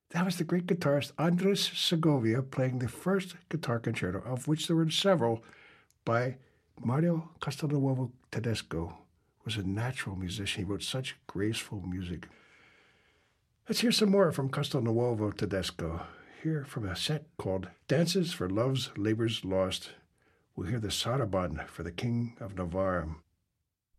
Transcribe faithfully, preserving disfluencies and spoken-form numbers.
That was the great guitarist Andres Segovia playing the first guitar concerto, of which there were several, by Mario Castelnuovo Tedesco. Was a natural musician. He wrote such graceful music. Let's hear some more from Castelnuovo Tedesco. Here from a set called Dances for Love's Labors Lost, we'll hear the Saraband for the King of Navarre.